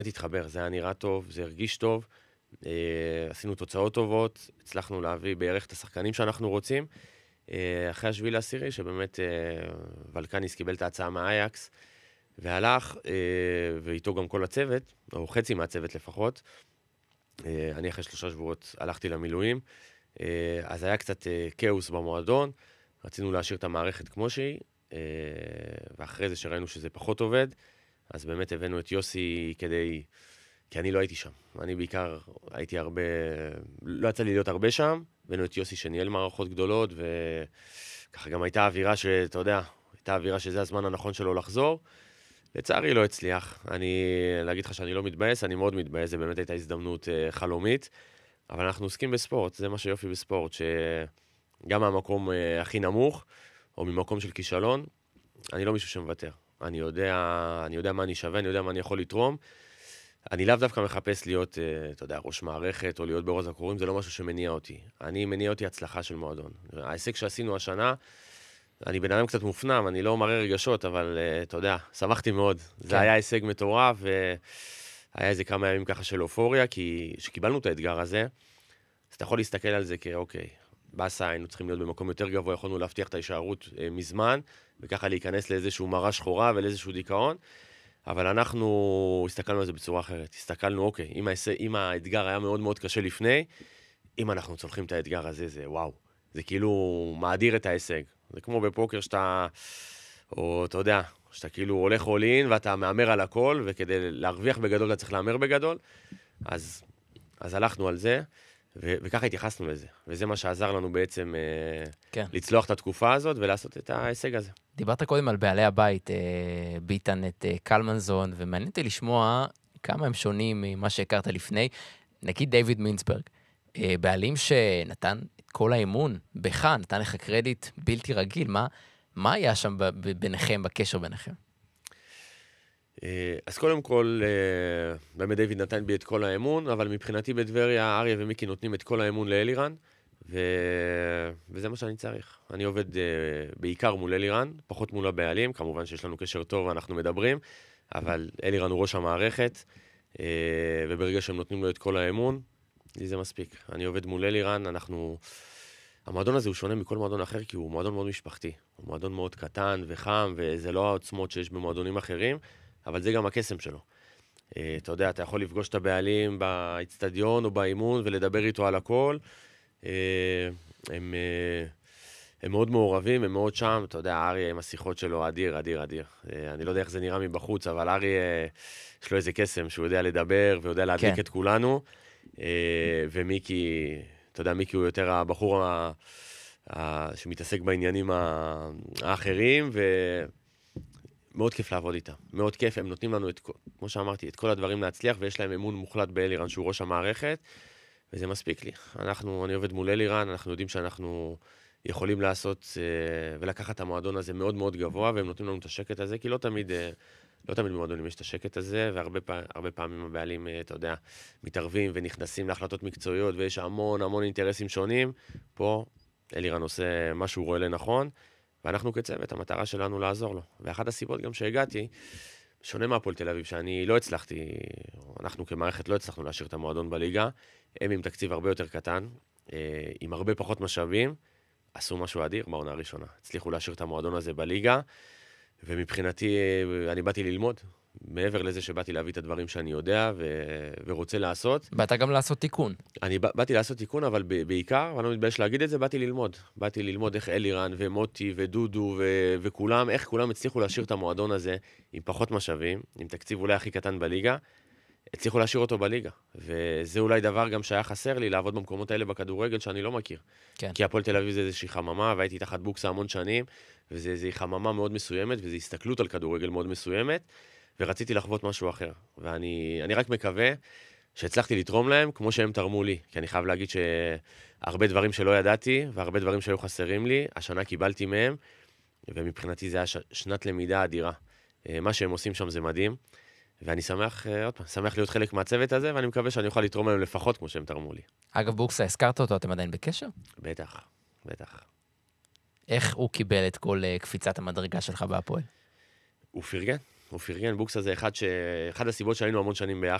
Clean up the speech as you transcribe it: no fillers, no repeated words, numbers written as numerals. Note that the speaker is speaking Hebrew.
התחבר, זה היה נראה טוב, זה הרגיש טוב, עשינו תוצאות טובות, הצלחנו להביא בערך את השחקנים שאנחנו רוצים. אחרי השביעי לעשירי, שבאמת ולקניס קיבל את ההצעה מהאייקס, והלך, ואיתו גם כל הצוות, או חצי מהצוות לפחות. אני אחרי 3 שבועות הלכתי למילואים, אז היה קצת כאוס במועדון, רצינו להשאיר את המערכת כמו שהיא, ואחרי זה שראינו שזה פחות עובד, אז באמת הבאנו את יוסי כי אני לא הייתי שם. אני בעיקר הייתי הרבה, לא יצא לי להיות הרבה שם, הבאנו את יוסי שניהל מערכות גדולות, וככה גם הייתה אווירה שאתה יודע, הייתה אווירה שזה הזמן הנכון שלו לחזור. לצערי לא הצליח. להגיד לך שאני לא מתבאס, אני מאוד מתבאס, זה באמת הייתה הזדמנות חלומית, אבל אנחנו עוסקים בספורט, זה מה שיופי בספורט, שגם מהמקום הכי נמוך, או ממקום של כישלון, אני לא מישהו שמוותר. אני יודע מה אני שווה, אני יודע מה אני יכול לתרום. אני לאו דווקא מחפש להיות, אתה יודע, ראש מערכת, או להיות ברוז הקורים, זה לא משהו שמניע אותי. מניע אותי הצלחה של מועדון. ההישג שעשינו השנה, אני בן אדם קצת מופנם, אני לא מראה רגשות, אבל אתה יודע, שמחתי מאוד. כן. זה היה הישג מטורף, והיה איזה כמה ימים ככה של אופוריה, כי שקיבלנו את האתגר הזה, אז אתה יכול להסתכל על זה כאוקיי, בסה, היינו צריכים להיות במקום יותר גבוה, יכולנו להבטיח את ההישארות מזמן, וככה להיכנס לאיזשהו מראה שחורה ולאיזשהו דיכאון, אבל אנחנו הסתכלנו על זה בצורה אחרת. הסתכלנו, אוקיי, אם האתגר היה מאוד מאוד קשה לפני, אם אנחנו צולחים את האתגר הזה, זה וואו. זה כאילו מאדיר את ההישג. זה כמו בפוקר שאתה, או אתה יודע, שאתה כאילו הולך all in ואתה מאמר על הכל, וכדי להרוויח בגדול אתה צריך לאמר בגדול. אז הלכנו על זה, וככה התייחסנו לזה. וזה מה שעזר לנו בעצם כן. לצלוח את התקופה הזאת ולעשות את ההישג הזה. דיברת קודם על בעלי הבית, ביטן את קלמנזון, ומעניין אותי לשמוע כמה הם שונים ממה שהכרת לפני. נגיד דיוויד מינסברג, בעלים שנתן את כל האמון בך, נתן לך קרדיט בלתי רגיל, מה היה שם ביניכם, בקשר ביניכם? אז קודם כל, באמת דיוויד נתן בי את כל האמון, אבל מבחינתי בדבריה, אריה ומיקי נותנים את כל האמון לאלירן, וזה מה שאני צריך. אני עובד בעיקר מול אלירן, פחות מול הבעלים, כמובן שיש לנו קשר טוב ואנחנו מדברים, אבל אלירן הוא ראש המערכת, וברגע שהם נותנים לו את כל האמון, לי זה מספיק. אני עובד מול אלירן, המועדון הזה הוא שונה מכל מועדון אחר, כי הוא מועדון מאוד משפחתי. הוא מועדון מאוד קטן וחם, וזה לא העוצמות שיש במועדונים אחרים, אבל זה גם הקסם שלו. אתה יודע, אתה יכול לפגוש את הבעלים באצטדיון או באימון ולדבר איתו על הכל. הם מאוד מעורבים, הם מאוד שם. אתה יודע, אריה עם השיחות שלו, אדיר. אני לא יודע איך זה נראה מבחוץ, אבל אריה, יש לו איזה קסם שהוא יודע לדבר ויודע להדליק את כולנו. ומיקי, אתה יודע, מיקי הוא יותר הבחור שמתעסק בעניינים האחרים, ומאוד כיף לעבוד איתם. מאוד כיף, הם נותנים לנו, כמו שאמרתי, את כל הדברים להצליח, ויש להם אמון מוחלט באלירן, שהוא ראש המערכת, וזה מספיק לי. אני עובד מול אלירן, אנחנו יודעים שאנחנו יכולים לעשות ולקחת את המועדון הזה מאוד מאוד גבוה, והם נותנים לנו את השקט הזה, כי לא תמיד במועדונים יש את השקט הזה, והרבה פעמים הבעלים, אתה יודע, מתערבים ונכנסים להחלטות מקצועיות, ויש המון אינטרסים שונים. פה אלירן עושה מה שהוא רואה לנכון, ואנחנו כצוות, המטרה שלנו לעזור לו. ואחת הסיבות גם שהגעתי, שונה מהפועל תל אביב, שאני לא הצלחתי, אנחנו כמערכת לא הצלחנו להשאיר את המועדון בליגה, הם עם תקציב הרבה יותר קטן, עם הרבה פחות משאבים, עשו משהו אדיר בעונה הראשונה. הצליחו להשאיר את המועדון הזה בליגה, ומבחינתי, אני באתי ללמוד, מעבר לזה שבאתי להביא את הדברים שאני יודע ורוצה לעשות. באת גם לעשות תיקון. אני באתי לעשות תיקון, אבל בעיקר, ואני לא מתבייש להגיד את זה, באתי ללמוד. באתי ללמוד איך אלירן ומוטי ודודו וכולם, איך כולם הצליחו להשאיר את המועדון הזה עם פחות משאבים, עם תקציב אולי הכי קטן בליגה, הצליחו להשאיר אותו בליגה. וזה אולי דבר גם שהיה חסר לי, לעבוד במקומות האלה בכדורגל שאני לא מכיר. כן. כי הפועל תל אביב זה איזושהי חממה, והייתי תחת בוקסה המון שנים, וזה איזושהי חממה מאוד מסוימת, וזו הסתכלות על כדורגל מאוד מסוימת, ורציתי לחוות משהו אחר. ואני רק מקווה שהצלחתי לתרום להם כמו שהם תרמו לי, כי אני חייב להגיד שהרבה דברים שלא ידעתי, והרבה דברים שהיו חסרים לי, השנה קיבלתי מהם, ומבחינתי זה היה שנת למידה אדירה. מה שהם עושים שם זה מדהים, ואני שמח, עוד פעם, שמח להיות חלק מהצוות הזה, ואני מקווה שאני אוכל לתרום להם לפחות כמו שהם תרמו לי. אגב, בוקסה, הזכרת אותו, אתם עדיין בקשר? בטח. איך הוא קיבל את כל קפיצת המדרגה שלך בהפועל? הוא פרגן. אופיר ריאן בוקסה זה אחד הסיבות שהיינו המון שנים ביחד.